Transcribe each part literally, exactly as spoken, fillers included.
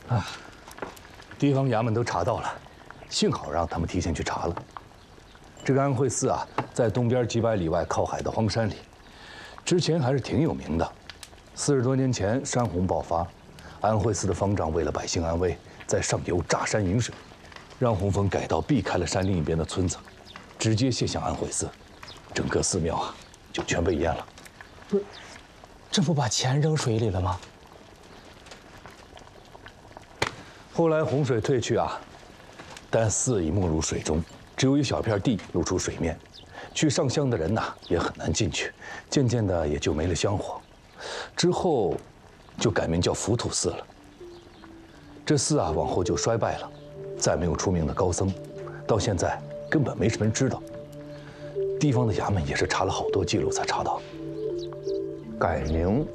啊，地方衙门都查到了，幸好让他们提前去查了。这个安慧寺啊，在东边几百里外靠海的荒山里，之前还是挺有名的。四十多年前山洪爆发，安慧寺的方丈为了百姓安危，在上游炸山引水，让洪峰改道避开了山另一边的村子，直接泻向安慧寺，整个寺庙啊就全被淹了。 不是，这不把钱扔水里了吗？ 后来洪水退去啊，但寺已没入水中，只有一小片地露出水面，去上香的人呐也很难进去，渐渐的也就没了香火。之后，就改名叫浮屠寺了。这寺啊往后就衰败了，再没有出名的高僧，到现在根本没什么人知道。地方的衙门也是查了好多记录才查到。 改名，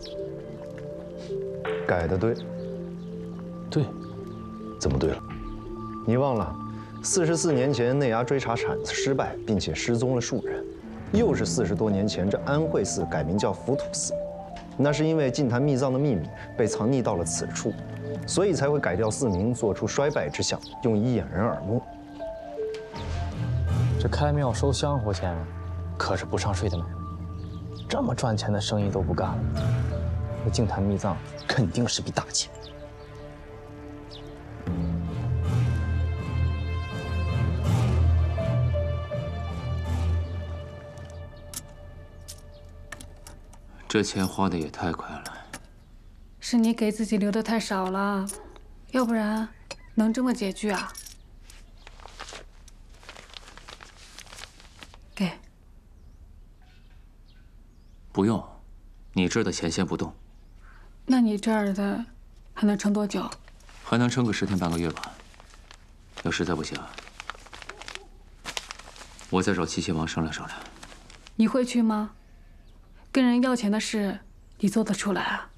改的对。 对。怎么对了？ 你忘了，四十四年前内衙追查铲子失败，并且失踪了数人。又是四十多年前，这安慧寺改名叫浮屠寺，那是因为净坛秘藏的秘密被藏匿到了此处，所以才会改掉寺名，做出衰败之相，用以掩人耳目。 这开庙收香火钱，可是不上税的买卖。这么赚钱的生意都不干了，这净坛秘藏肯定是笔大钱。 这钱花的也太快了， 是你给自己留的太少了，要不然能这么拮据啊？给。 不用，你这儿的钱先不动。 那你这儿的还能撑多久？ 还能撑个十天半个月吧。要实在不行，我再找七七王商量商量。 你会去吗？跟人要钱的事，你做得出来啊？